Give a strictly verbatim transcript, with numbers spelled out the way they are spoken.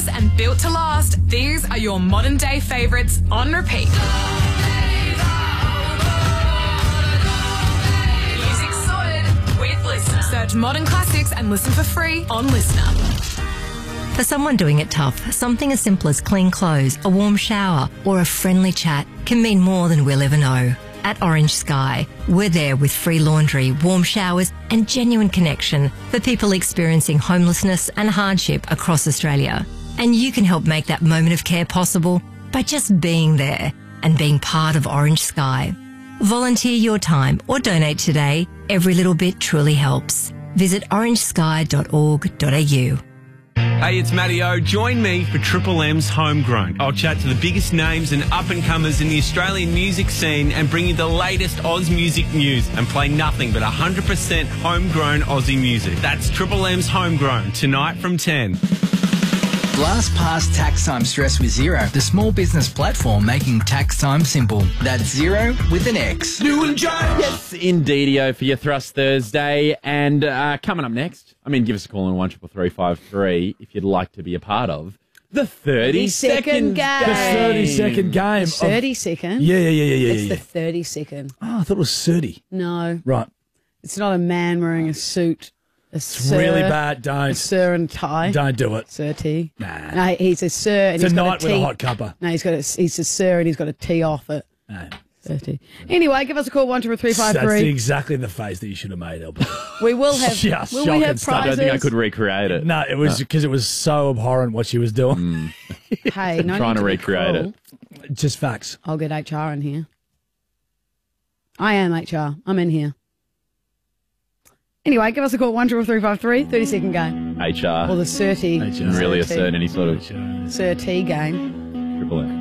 timeless and built to last, these are your modern day favourites on repeat. Music sorted with Listener. Search Modern Classics and listen for free on Listener. For someone doing it tough, something as simple as clean clothes, a warm shower, or a friendly chat can mean more than we'll ever know. At Orange Sky, we're there with free laundry, warm showers, and genuine connection for people experiencing homelessness and hardship across Australia. And you can help make that moment of care possible by just being there and being part of Orange Sky. Volunteer your time or donate today. Every little bit truly helps. Visit orange sky dot org dot a u. Hey, it's Matty O. Join me for Triple M's Homegrown. I'll chat to the biggest names and up-and-comers in the Australian music scene and bring you the latest Oz music news and play nothing but one hundred percent homegrown Aussie music. That's Triple M's Homegrown, tonight from ten. Blast past tax time stress with Xero, the small business platform making tax time simple. That's Xero with an X. New and James. Yes, indeedio for your Thrust Thursday. And uh, coming up next, I mean, give us a call on one triple three five three if you'd like to be a part of the thirty-second game. The thirty-second game. thirty-second? Yeah, yeah, yeah, yeah, yeah. It's yeah. the thirty-second. Oh, I thought it was thirty. No. Right. It's not a man wearing a suit. A It's sir, really bad. Don't. A sir and tie. Don't do it. Sir T. Nah. No, he's a sir and It's he's a got night a with T. a hot cuppa. No, he's got a, he's a sir and he's got a T off it. No. thirty. Anyway, give us a call, one two three five That's three. exactly the face that you should have made, Albert. We will have, Just will we shocking have stuff. I prizes? don't think I could recreate it. No, it was because it was so abhorrent what she was doing. Mm. Hey, no Trying need to be recreate cruel. it. Just facts. I'll get H R in here. I am H R. I'm in here. Anyway, give us a call, one two three five three, thirty-second game. H R. Or the thirty. H R. Really Sir T. assert any sort of Sir T game. Triple M.